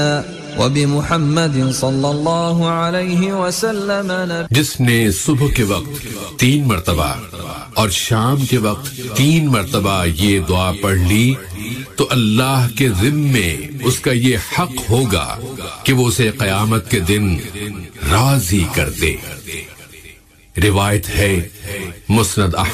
वबिमुहम्मद सल्लल्लाहु अलैहि वसल्लम। जिसने सुबह के वक्त 3 मर्तबा और शाम के वक्त 3 मर्तबा ये दुआ पढ़ ली तो अल्लाह के ज़िम्मे उसका ये हक होगा कि वो उसे क़यामत के दिन राज़ी कर दे। रिवायत है मुस्नद